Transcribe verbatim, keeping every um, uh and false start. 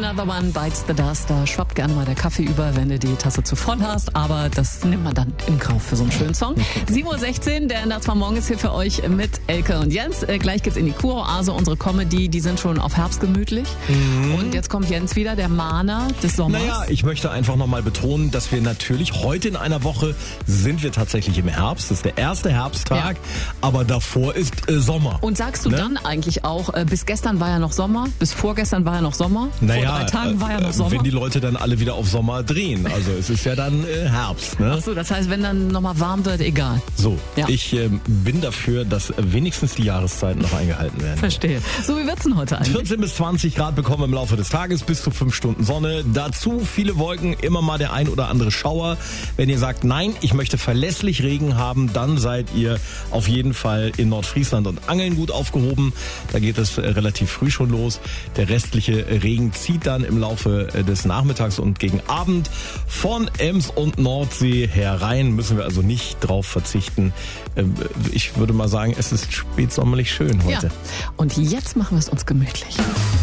Another One Bites the Dust. Da schwappt gerne mal der Kaffee über, wenn du die Tasse zu voll hast. Aber das nimmt man dann in Kauf für so einen schönen Song. sieben Uhr sechzehn, der Nachtmorgen ist hier für euch mit Elke und Jens. Äh, gleich geht's in die Kuroase. Unsere Comedy, die sind schon auf Herbst gemütlich. Mhm. Und jetzt kommt Jens wieder, der Mahner des Sommers. Naja, ich möchte einfach nochmal betonen, dass wir natürlich heute in einer Woche sind wir tatsächlich im Herbst. Das ist der erste Herbsttag, ja. Aber davor ist äh, Sommer. Und sagst du ne? dann eigentlich auch, äh, bis gestern war ja noch Sommer, bis vorgestern war ja noch Sommer, naja, vor drei Tagen war ja noch äh, Sommer? Wenn die Leute dann alle wieder auf Sommer drehen. Also es ist ja dann äh, Herbst. Ne? Ach so, das heißt, wenn dann nochmal warm wird, egal. So, ja. ich äh, bin dafür, dass wenigstens die Jahreszeiten noch eingehalten werden. Verstehe. So, wie wird's denn heute eigentlich? vierzehn bis zwanzig Grad bekommen im Laufe des Tages, bis zu fünf Stunden Sonne. Dazu viele Wolken, immer mal der ein oder andere Schauer. Wenn ihr sagt, nein, ich möchte verlässlich Regen haben, dann seid ihr auf jeden Fall in Nordfriesland und Angeln gut aufgehoben. Da geht es äh, relativ früh schon los. Der restliche Regen zieht dann im Laufe äh, des Nachmittags und gegen Abend von Ems und Nordsee herein. Müssen wir also nicht drauf verzichten. Äh, ich würde mal sagen, es ist spätsommerlich schön heute. Ja. Und jetzt machen wir es uns gemütlich.